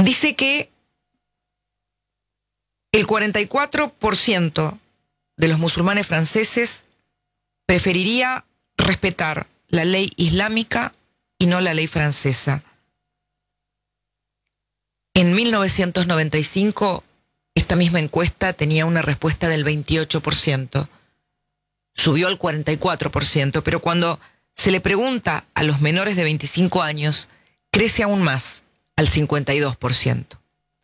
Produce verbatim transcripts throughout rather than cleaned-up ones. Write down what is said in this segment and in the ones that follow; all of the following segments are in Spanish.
dice que el cuarenta y cuatro por ciento de los musulmanes franceses preferiría respetar la ley islámica y no la ley francesa. En mil novecientos noventa y cinco, esta misma encuesta tenía una respuesta del veintiocho por ciento. Subió al cuarenta y cuatro por ciento, pero cuando se le pregunta a los menores de veinticinco años, crece aún más, al cincuenta y dos por ciento.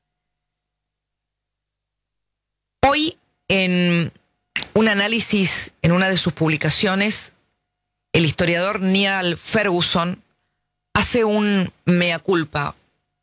Hoy, en un análisis en una de sus publicaciones, el historiador Niall Ferguson hace un mea culpa.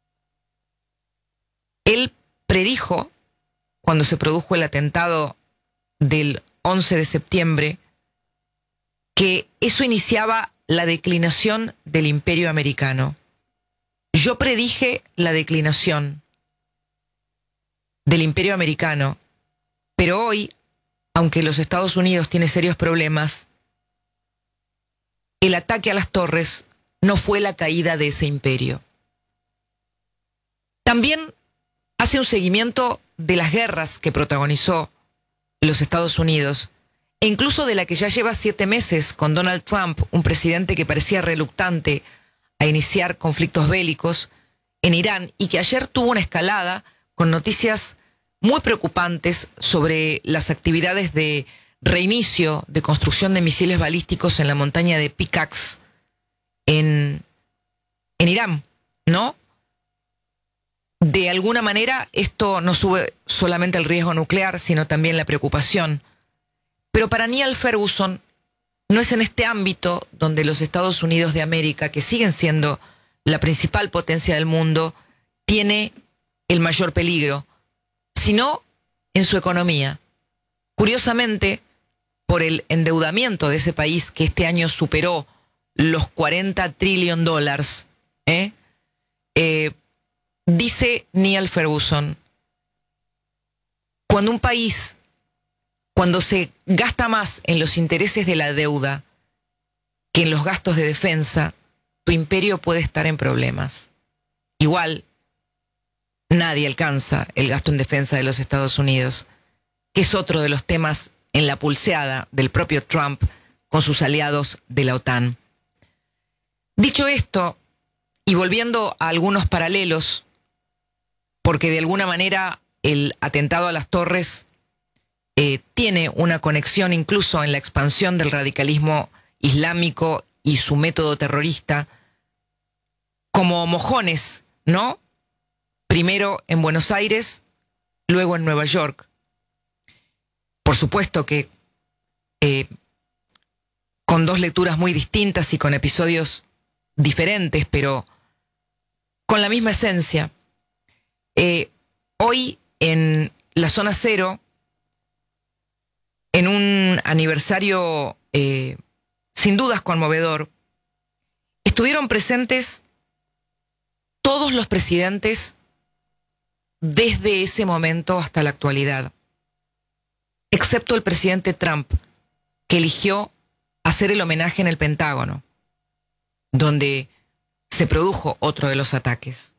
Él predijo, cuando se produjo el atentado del once de septiembre, que eso iniciaba la declinación del imperio americano. Yo predije la declinación del imperio americano, pero hoy, aunque los Estados Unidos tiene serios problemas, el ataque a las torres no fue la caída de ese imperio. También hace un seguimiento de las guerras que protagonizó los Estados Unidos, e incluso de la que ya lleva siete meses con Donald Trump, un presidente que parecía reluctante a iniciar conflictos bélicos en Irán y que ayer tuvo una escalada con noticias muy preocupantes sobre las actividades de reinicio de construcción de misiles balísticos en la montaña de Pickaxe en, en Irán, ¿no? De alguna manera esto no sube solamente el riesgo nuclear, sino también la preocupación. Pero para Niall Ferguson no es en este ámbito donde los Estados Unidos de América, que siguen siendo la principal potencia del mundo, tiene el mayor peligro, sino en su economía. Curiosamente, por el endeudamiento de ese país que este año superó los cuarenta trillones de dólares, ¿eh? Eh, dice Niall Ferguson, cuando un país, cuando se gasta más en los intereses de la deuda que en los gastos de defensa, tu imperio puede estar en problemas. Igual, nadie alcanza el gasto en defensa de los Estados Unidos, que es otro de los temas en la pulseada del propio Trump con sus aliados de la OTAN. Dicho esto, y volviendo a algunos paralelos, porque de alguna manera el atentado a las torres eh, tiene una conexión incluso en la expansión del radicalismo islámico y su método terrorista, como mojones, ¿no? Primero en Buenos Aires, luego en Nueva York. Por supuesto que eh, con dos lecturas muy distintas y con episodios diferentes, pero con la misma esencia. Eh, hoy en la zona cero, en un aniversario eh, sin dudas conmovedor, estuvieron presentes todos los presidentes desde ese momento hasta la actualidad, excepto el presidente Trump, que eligió hacer el homenaje en el Pentágono, donde se produjo otro de los ataques.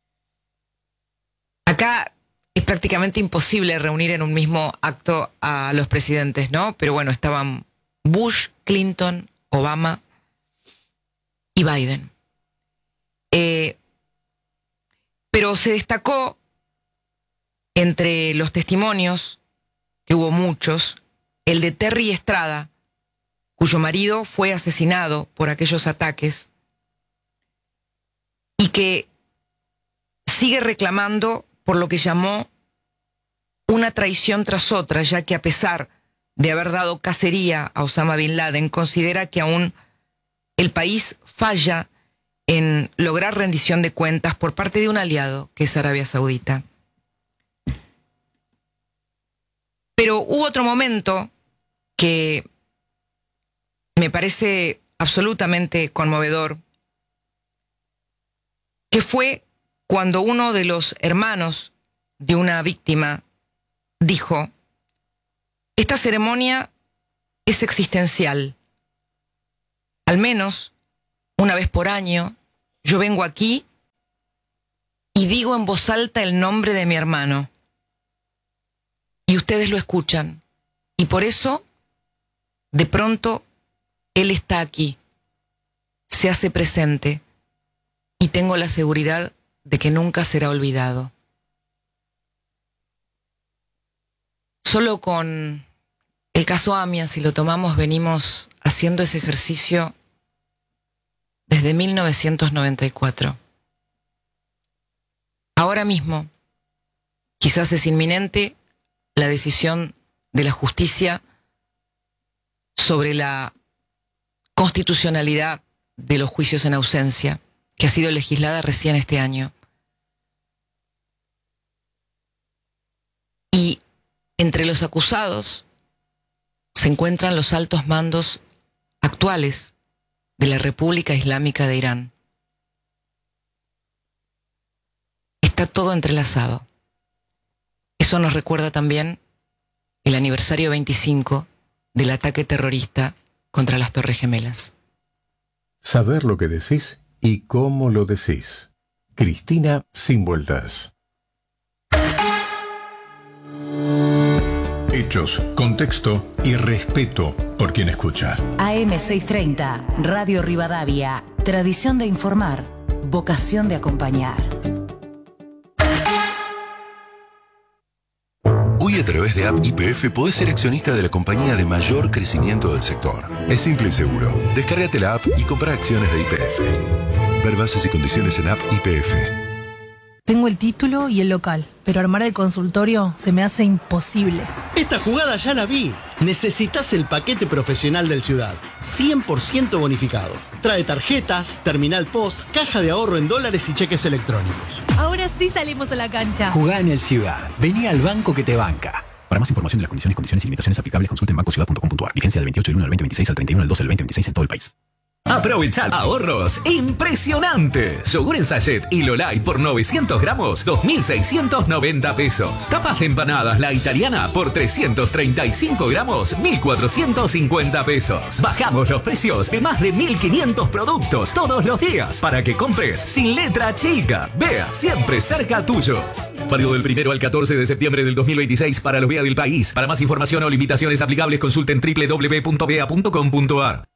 Acá es prácticamente imposible reunir en un mismo acto a los presidentes, ¿no? Pero bueno, estaban Bush, Clinton, Obama y Biden. Eh, pero se destacó entre los testimonios, que hubo muchos, el de Terry Estrada, cuyo marido fue asesinado por aquellos ataques y que sigue reclamando por lo que llamó una traición tras otra, ya que a pesar de haber dado cacería a Osama Bin Laden, considera que aún el país falla en lograr rendición de cuentas por parte de un aliado, que es Arabia Saudita. Pero hubo otro momento que me parece absolutamente conmovedor, que fue cuando uno de los hermanos de una víctima dijo: esta ceremonia es existencial. Al menos una vez por año yo vengo aquí y digo en voz alta el nombre de mi hermano. Y ustedes lo escuchan. Y por eso, de pronto, él está aquí. Se hace presente. Y tengo la seguridad de que nunca será olvidado. Solo con el caso Amia, si lo tomamos, venimos haciendo ese ejercicio desde mil novecientos noventa y cuatro. Ahora mismo, quizás es inminente la decisión de la justicia sobre la constitucionalidad de los juicios en ausencia, que ha sido legislada recién este año. Y entre los acusados se encuentran los altos mandos actuales de la República Islámica de Irán. Está todo entrelazado. Eso nos recuerda también el aniversario veinticinco del ataque terrorista contra las Torres Gemelas. Saber lo que decís y cómo lo decís. Cristina Sin Vueltas. Hechos, contexto y respeto por quien escucha. A M seiscientos treinta, Radio Rivadavia. Tradición de informar, vocación de acompañar. Hoy a través de App Y P F podés ser accionista de la compañía de mayor crecimiento del sector. Es simple y seguro. Descárgate la app y compra acciones de Y P F. Ver bases y condiciones en App Y P F. Tengo el título y el local, pero armar el consultorio se me hace imposible. Esta jugada ya la vi. Necesitas el paquete profesional del Ciudad, cien por ciento bonificado. Trae tarjetas, terminal post, caja de ahorro en dólares y cheques electrónicos. Ahora sí salimos a la cancha. Jugá en el Ciudad. Vení al banco que te banca. Para más información de las condiciones, condiciones y limitaciones aplicables, consulte en banco ciudad punto com punto a r. Vigencia del veintiocho del uno al veinte veintiséis al treinta y uno del doce del veinte veintiséis en todo el país. Aprovechar ahorros impresionantes. Yogur en sachet y Lolay por novecientos gramos, dos mil seiscientos noventa pesos. Tapas de empanadas La Italiana por trescientos treinta y cinco gramos, mil cuatrocientos cincuenta pesos. Bajamos los precios de más de mil quinientos productos todos los días para que compres sin letra chica. Vea, siempre cerca tuyo. Válido del primero al catorce de septiembre del dos mil veintiséis para los B E A del país. Para más información o limitaciones aplicables consulten doble u doble u doble u punto b e a punto com punto a r.